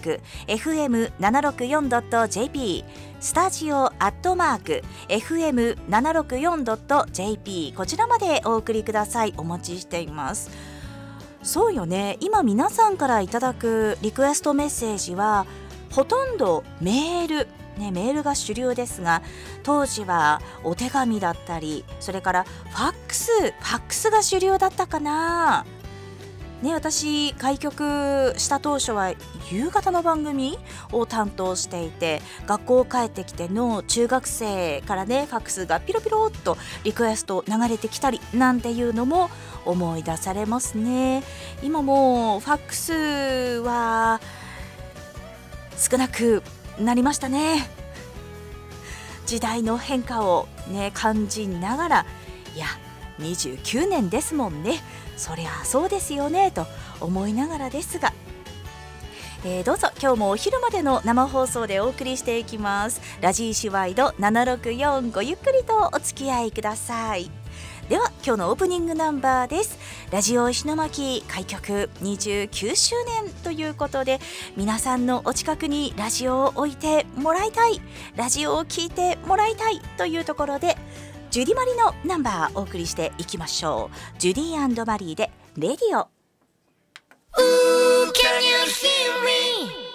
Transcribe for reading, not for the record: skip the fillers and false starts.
fm764.jp スタジオfm764.jp こちらまでお送りください。お待ちしています。そうよね、今皆さんからいただくリクエストメッセージはほとんどメールメールが主流ですが、当時はお手紙だったり、それからファックスが主流だったかな。私開局した当初は夕方の番組を担当していて、学校帰ってきての中学生からファックスがピロピロっとリクエスト流れてきたりなんていうのも思い出されますね。今もファックスは少なくなりましたね。時代の変化を感じながら、いや29年ですもんね、そりゃそうですよねと思いながらですが、どうぞ今日もお昼までの生放送でお送りしていきます。ラジーシュワイド764、ごゆっくりとお付き合いください。では今日のオープニングナンバーです。ラジオ石巻開局29周年ということで、皆さんのお近くにラジオを置いてもらいたい、ラジオを聞いてもらいたいというところで、ジュディマリのナンバーお送りしていきましょう。ジュディ&マリーでレディオ。 Ooh, can you hear me?